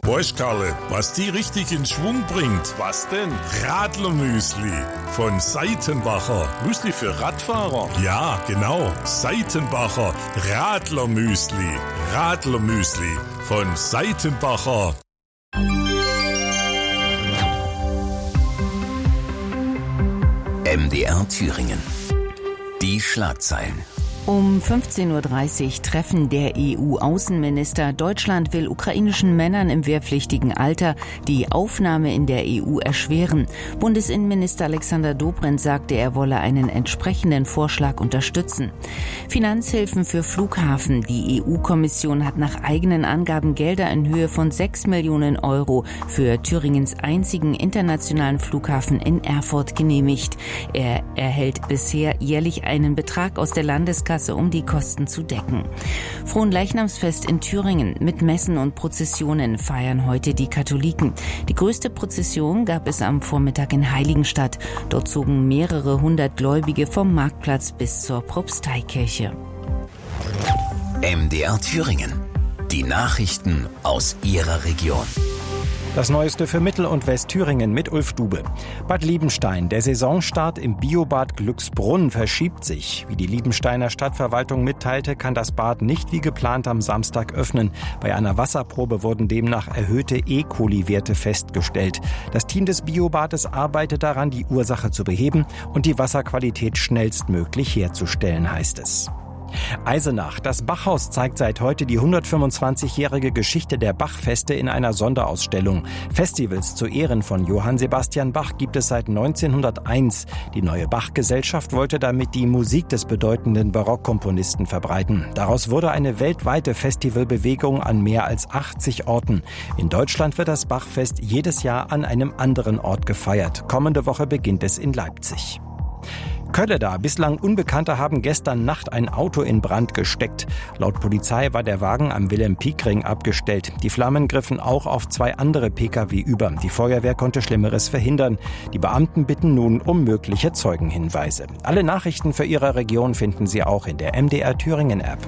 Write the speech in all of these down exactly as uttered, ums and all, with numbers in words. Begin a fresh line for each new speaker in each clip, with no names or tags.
Weißt Karle, was die richtig in Schwung bringt?
Was denn?
Radlermüsli von Seitenbacher.
Müsli für Radfahrer?
Ja, genau. Seitenbacher Radlermüsli. Radlermüsli von Seitenbacher.
M D R Thüringen. Die Schlagzeilen.
Um fünfzehn Uhr dreißig Treffen der E U-Außenminister. Deutschland will ukrainischen Männern im wehrpflichtigen Alter die Aufnahme in der E U erschweren. Bundesinnenminister Alexander Dobrindt sagte, er wolle einen entsprechenden Vorschlag unterstützen. Finanzhilfen für Flughafen. Die E U-Kommission hat nach eigenen Angaben Gelder in Höhe von sechs Millionen Euro für Thüringens einzigen internationalen Flughafen in Erfurt genehmigt. Er erhält bisher jährlich einen Betrag aus der Landeskasse, um die Kosten zu decken. Fronleichnamsfest in Thüringen. Mit Messen und Prozessionen feiern heute die Katholiken. Die größte Prozession gab es am Vormittag in Heiligenstadt. Dort zogen mehrere hundert Gläubige vom Marktplatz bis zur Propsteikirche.
M D R Thüringen. Die Nachrichten aus Ihrer Region.
Das Neueste für Mittel- und Westthüringen mit Ulf Dube. Bad Liebenstein. Der Saisonstart im Biobad Glücksbrunn verschiebt sich. Wie die Liebensteiner Stadtverwaltung mitteilte, kann das Bad nicht wie geplant am Samstag öffnen. Bei einer Wasserprobe wurden demnach erhöhte E. coli-Werte festgestellt. Das Team des Biobades arbeitet daran, die Ursache zu beheben und die Wasserqualität schnellstmöglich herzustellen, heißt es. Eisenach. Das Bachhaus zeigt seit heute die hundertfünfundzwanzigjährige Geschichte der Bachfeste in einer Sonderausstellung. Festivals zu Ehren von Johann Sebastian Bach gibt es seit neunzehnhunderteins. Die neue Bach-Gesellschaft wollte damit die Musik des bedeutenden Barockkomponisten verbreiten. Daraus wurde eine weltweite Festivalbewegung an mehr als achtzig Orten. In Deutschland wird das Bachfest jedes Jahr an einem anderen Ort gefeiert. Kommende Woche beginnt es in Leipzig. Kölleda. Bislang Unbekannte haben gestern Nacht ein Auto in Brand gesteckt. Laut Polizei war der Wagen am Wilhelm-Pieck-Ring abgestellt. Die Flammen griffen auch auf zwei andere Pkw über. Die Feuerwehr konnte Schlimmeres verhindern. Die Beamten bitten nun um mögliche Zeugenhinweise. Alle Nachrichten für Ihre Region finden Sie auch in der M D R Thüringen-App.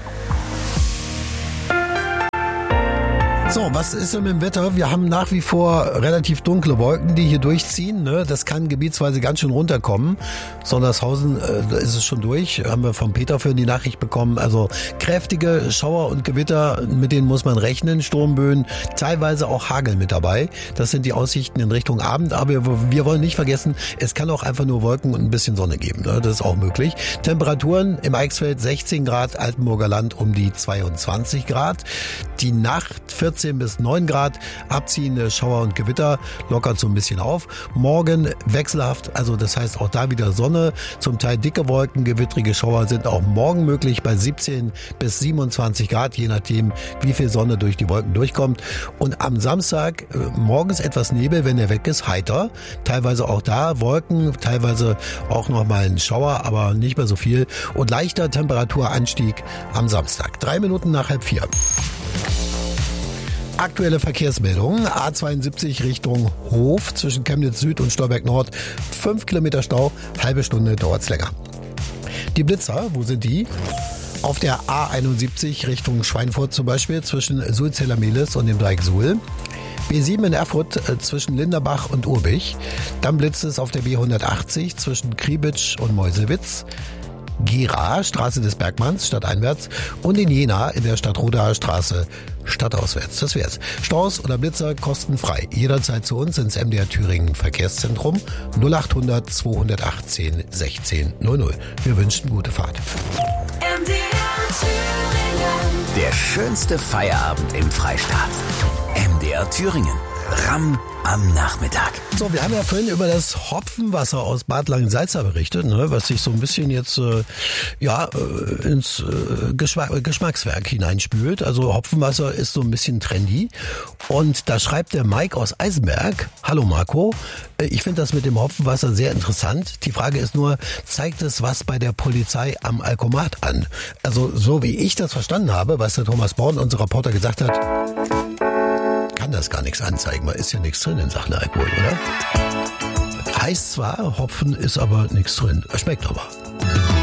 So, was ist denn mit dem Wetter? Wir haben nach wie vor relativ dunkle Wolken, die hier durchziehen. Ne? Das kann gebietsweise ganz schön runterkommen. Sondershausen, äh, da ist es schon durch. Haben wir vom Peter für die Nachricht bekommen. Also kräftige Schauer und Gewitter, mit denen muss man rechnen. Sturmböen, teilweise auch Hagel mit dabei. Das sind die Aussichten in Richtung Abend. Aber wir, wir wollen nicht vergessen, es kann auch einfach nur Wolken und ein bisschen Sonne geben. Ne? Das ist auch möglich. Temperaturen im Eichsfeld sechzehn Grad, Altenburger Land um die zweiundzwanzig Grad. Die Nacht vierzehn bis neun Grad, abziehende Schauer und Gewitter, lockert so ein bisschen auf. Morgen wechselhaft, also das heißt auch da wieder Sonne, zum Teil dicke Wolken, gewittrige Schauer sind auch morgen möglich bei siebzehn bis siebenundzwanzig Grad, je nachdem wie viel Sonne durch die Wolken durchkommt. Und am Samstag äh, morgens etwas Nebel, wenn er weg ist, heiter. Teilweise auch da Wolken, teilweise auch noch mal ein Schauer, aber nicht mehr so viel. Und leichter Temperaturanstieg am Samstag. Drei Minuten nach halb vier. Aktuelle Verkehrsmeldungen. A zweiundsiebzig Richtung Hof zwischen Chemnitz Süd und Stolberg Nord. Fünf Kilometer Stau, halbe Stunde dauert's länger. Die Blitzer, wo sind die? Auf der A einundsiebzig Richtung Schweinfurt zum Beispiel zwischen Sulzeller-Mehlis und dem Dreieck Suhl. B sieben in Erfurt äh, zwischen Linderbach und Urbich. Dann blitzt es auf der B hundertachtzig zwischen Kriebitsch und Meuselwitz. Gera, Straße des Bergmanns, stadteinwärts, und in Jena in der Stadtrodaer Straße, stadtauswärts. Das wär's. Staus oder Blitzer kostenfrei. Jederzeit zu uns ins M D R Thüringen Verkehrszentrum null achthundert zweihundertachtzehn sechzehn null null. Wir wünschen gute Fahrt.
M D R Thüringen. Der schönste Feierabend im Freistaat. M D R Thüringen. Ramm am Nachmittag.
So, wir haben ja vorhin über das Hopfenwasser aus Bad Langensalza berichtet, ne, was sich so ein bisschen jetzt äh, ja äh, ins äh, Geschmack, Geschmackswerk hineinspült. Also Hopfenwasser ist so ein bisschen trendy. Und da schreibt der Mike aus Eisenberg: Hallo Marco, äh, ich finde das mit dem Hopfenwasser sehr interessant. Die Frage ist nur, zeigt es was bei der Polizei am Alkomat an? Also so wie ich das verstanden habe, was der Thomas Born, unser Reporter, gesagt hat, kann das gar nichts anzeigen, weil ist ja nichts drin in Sachen Alkohol, oder? Heißt zwar, Hopfen ist aber nichts drin. Schmeckt aber.